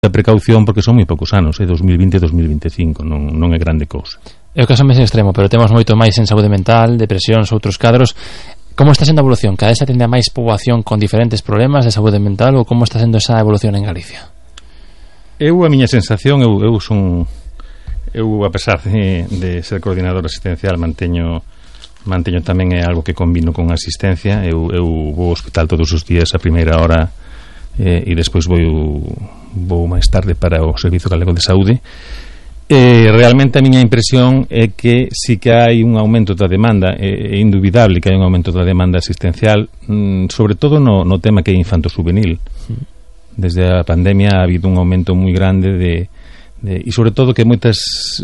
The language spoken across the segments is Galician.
a precaución porque son moi poucos anos, 2020 e 2025, non é grande cousa. É o caso máis extremo, pero temos moito máis en saúde mental, depresións, outros cadros. Como está sendo a evolución? Cada vez se atende a máis poboación con diferentes problemas de saúde mental, ou como está sendo esa evolución en Galicia? A miña sensación, eu a pesar de ser coordinador asistencial, manteño tamén é algo que combino con asistencia. Eu vou ao hospital todos os días a primeira hora e despois vou máis tarde para o Servizo Galego de Saúde. Realmente a miña impresión é que si que hai un aumento da demanda, é indubidable que hai un aumento da demanda asistencial, sobre todo no tema que é infanto-juvenil. Desde a pandemia ha habido un aumento moi grande e sobre todo que moitas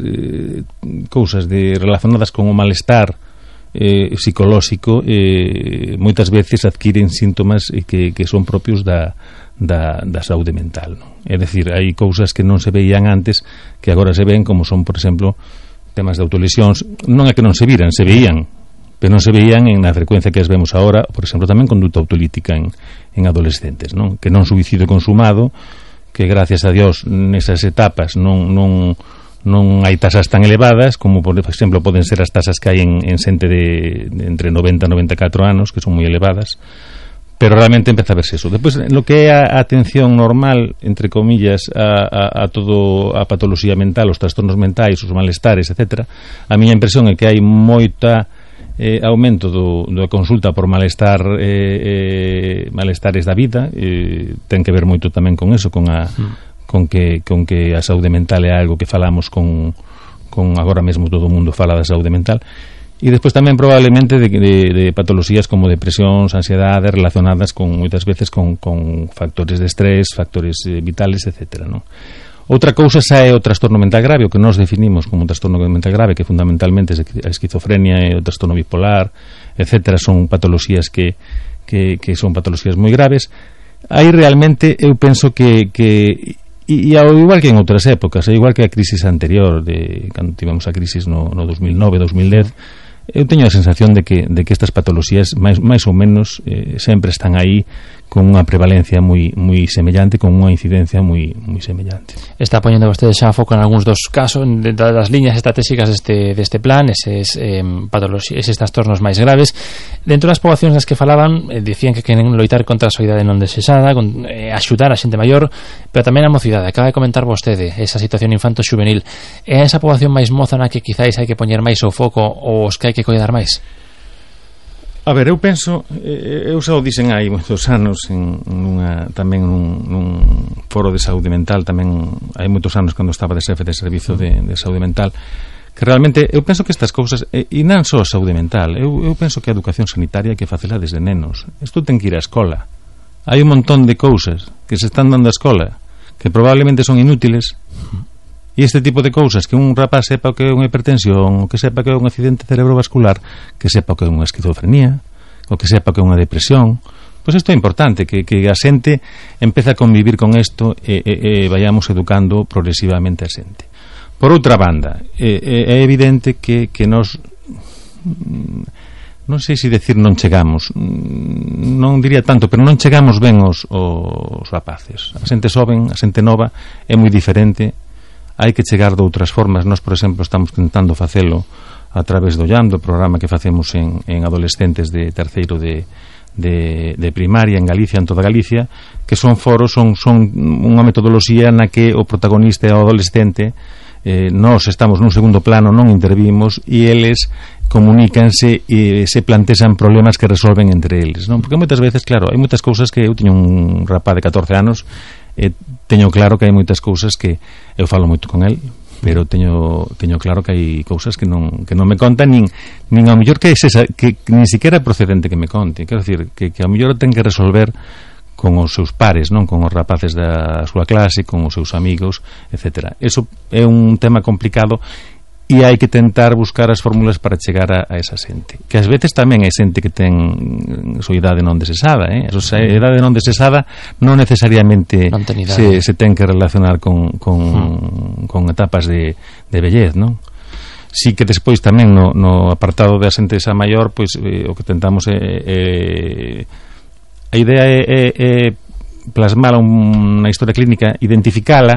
cousas relacionadas con o malestar psicolóxico moitas veces adquiren síntomas que son propios da saúde mental, non? É dicir, hai cousas que non se veían antes que agora se ven, como son, por exemplo, temas de autolesións. Non é que non se viran, se veían, pero non se veían en a frecuencia que as vemos agora. Por exemplo, tamén conduta autolítica en adolescentes, non? Que non suicidio consumado, que gracias a Dios nesas etapas non hai tasas tan elevadas como, por exemplo, poden ser as tasas que hai en xente de entre 90 e 94 anos, que son moi elevadas, pero realmente empeza a verse eso. Despois, lo que é a atención normal, entre comillas, a todo a patoloxía mental, os trastornos mentais, os malestares, etc., a miña impresión é que hai moita aumento da consulta por malestares da vida. Ten que ver moito tamén con eso, con que a saúde mental é algo que falamos con agora mesmo todo o mundo fala da saúde mental. E despois tamén probablemente de patoloxías como depresións, ansiedade, relacionadas con moitas veces con factores de estrés, factores vitales, etc., non? Outra cousa xa é o trastorno mental grave, o que nós definimos como un trastorno mental grave, que fundamentalmente é a esquizofrenia e o trastorno bipolar, etc., son patoloxías que son patoloxías moi graves. Aí realmente eu penso que e ao igual que en outras épocas, igual que a crisis anterior, cando tivemos a crisis no 2009-2010, eu teño a sensación de que estas patoloxías máis ou menos sempre están aí con unha prevalencia moi semellante, con unha incidencia moi semellante. Está poñendo vostede xa foco en algúns dos casos das liñas estratégicas deste plan, eses trastornos máis graves. Dentro das poboacións das que falaban, dicían que queren loitar contra a soidade non desexada, axudar a xente maior, pero tamén a mocidade. Acaba de comentar vostede esa situación infanto-xuvenil. É esa poboación máis moza na que quizáis hai que poñer máis o foco ou os que hai que coidar máis? A ver, eu penso, eu xa o dixen hai moitos anos tamén nun foro de saúde mental, tamén hai moitos anos cando estaba de xefe de servizo de saúde mental, que realmente eu penso que estas cousas, e non só a saúde mental, eu penso que a educación sanitaria hai que facela desde nenos. Isto ten que ir á escola. Hai un montón de cousas que se están dando á escola que probablemente son inútiles. E este tipo de cousas, que un rapaz sepa o que é unha hipertensión, o que sepa que é un accidente cerebrovascular, que sepa o que é unha esquizofrenia, o que sepa o que é unha depresión, pois isto é importante, que a xente empeza a convivir con isto e vayamos educando progresivamente a xente. Por outra banda, é evidente que nos, non sei se decir non chegamos, non diría tanto, pero non chegamos ben os rapaces. A xente xoven, a xente nova é moi diferente. Hai que chegar de outras formas. Nós, por exemplo, estamos tentando facelo a través do YAM, do programa que facemos en adolescentes de terceiro de primaria en Galicia, en toda Galicia, que son foros, son unha metodoloxía na que o protagonista é o adolescente. Nós estamos nun segundo plano, non intervimos, e eles comunícanse e se plantexan problemas que resolven entre eles, non? Porque moitas veces, claro, hai moitas cousas que eu teño un rapaz de 14 anos teño claro que hai moitas cousas que eu falo moito con el, pero teño claro que hai cousas que non me contan, nin ao mellor que nin siquiera é procedente que me conte. Quero dicir, que ao mellor ten que resolver con os seus pares, non con os rapaces da súa clase, con os seus amigos, etc. Eso é un tema complicado e hai que tentar buscar as fórmulas para chegar a esa xente, que ás veces tamén hai xente que ten soidade non desexada, Eso, a idade non desexada non necesariamente se ten que relacionar con etapas de vellez, non? Si que despois tamén no apartado da xente xa maior, pois o que tentamos a idea é plasmala unha historia clínica, identificala